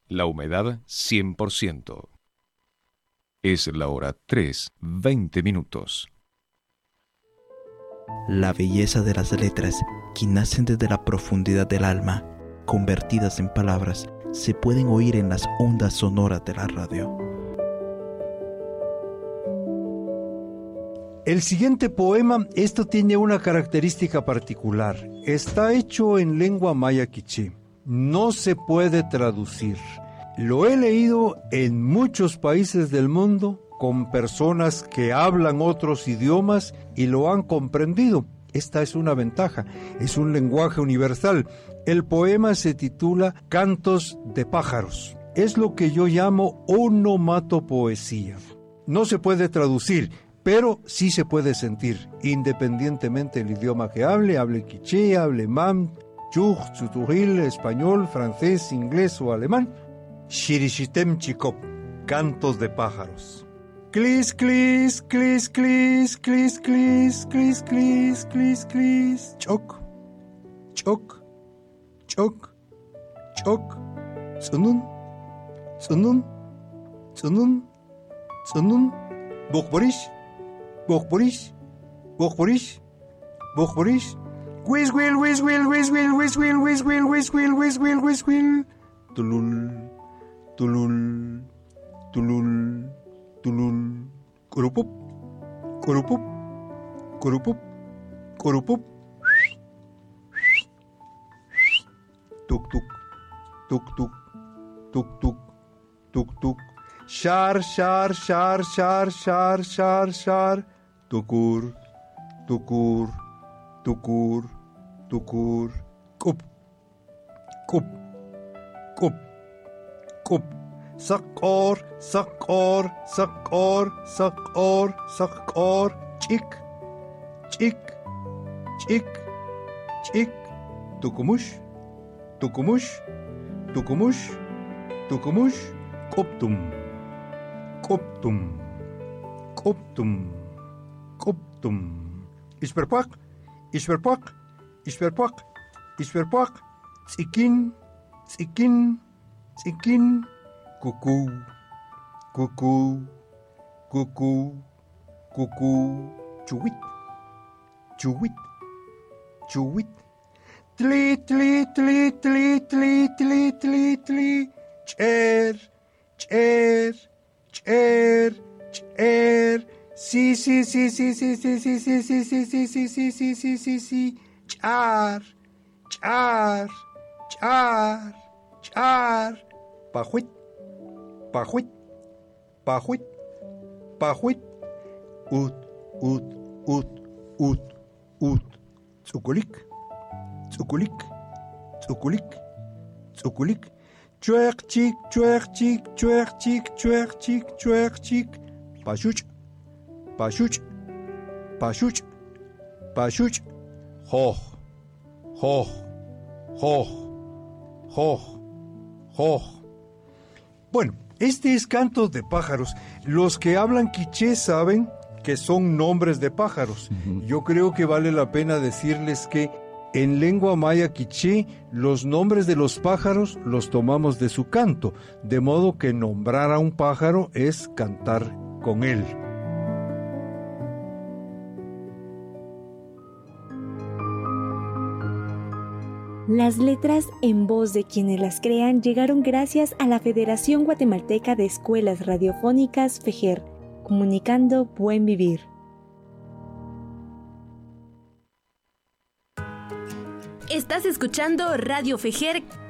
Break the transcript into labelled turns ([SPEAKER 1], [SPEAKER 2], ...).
[SPEAKER 1] La humedad 100%. Es la hora 3:20.
[SPEAKER 2] La belleza de las letras, que nacen desde la profundidad del alma, convertidas en palabras, se pueden oír en las ondas sonoras de la radio.
[SPEAKER 3] El siguiente poema, esto tiene una característica particular. Está hecho en lengua maya quiché. No se puede traducir. Lo he leído en muchos países del mundo con personas que hablan otros idiomas y lo han comprendido. Esta es una ventaja, es un lenguaje universal. El poema se titula Cantos de pájaros. Es lo que yo llamo onomatopoesía. No se puede traducir, pero sí se puede sentir, independientemente del idioma que hable quiché, hable mam, chuj, tzutuhil, español, francés, inglés o alemán. Shirishitem chikop, cantos de pájaros. Clis, clis, clis, clis, clis, clis, clis, clis, clis, clis. Choc, choc, choc, choc. Sonun, sonun, sonun, sonun. Bokborish, bokborish, bokborish, bokborish. Whiz, will, whiz, will, whiz, will, whiz, will, whiz, will, whiz, will, whiz, will, whiz, will. Tulul, tulul, tulul, tulul. Kurupup, kurupup, kurupup, kurupup. Tuk, tuk, tuk, tuk, tuk, tuk, tuk, tuk. Shar, shar, shar, shar, shar, shar, shar. Tukur, tukur, tukur, tukur. Kup, kup, kup, kup. Sakor, sakor, sakor, sakor, sakor. Chik, chik, chik, chik. Tukumush, tukumush, tukumush, tukumush. Koptum, koptum, koptum, koptum. Isperpak, isperpak, isperpak, isperpak. Tsikin, tsikin, tsikin. Cucú, cucú, cucú, cucú. Chuwit, chuwit, chuwit. Tli, tli, tli, tli, tli, tli, tli, tli. Cher, cher, cher, cher. Sí, sí, sí, sí, sí, sí, sí, sí, sí, sí, sí, sí, sí, sí, sí, sí, sí. Char, char, char, char. Pajuit, pajuit, pajuit, pajuit. Ut, ut, ut, ut, ut. Tzukulik, tzukulik, tzukulik, tzukulik. Chuek chik, chuek chik, chuek chik, chuek chik, chuek chik. Pashuch, pashuch, pashuch, pashuch. Hoch, hoch, hoch, hoch, hoch. Bueno, este es Cantos de pájaros. Los que hablan quiché saben que son nombres de pájaros. Yo creo que vale la pena decirles que en lengua maya quiché, los nombres de los pájaros los tomamos de su canto, de modo que nombrar a un pájaro es cantar con él.
[SPEAKER 4] Las letras en voz de quienes las crean llegaron gracias a la Federación Guatemalteca de Escuelas Radiofónicas FEJER, comunicando buen vivir.
[SPEAKER 5] Estás escuchando Radio FEJER